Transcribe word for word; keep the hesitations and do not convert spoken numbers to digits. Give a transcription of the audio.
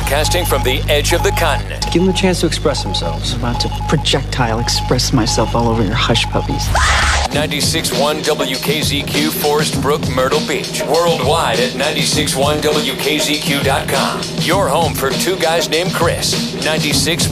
broadcasting from the edge of the continent. Give them a chance to express themselves. I'm about to projectile express myself all over your hush puppies. ninety-six point one W K Z Q, Forest Brook, Myrtle Beach. Worldwide at ninety-six point one W K Z Q dot com. Your home for two guys named Chris. ninety-six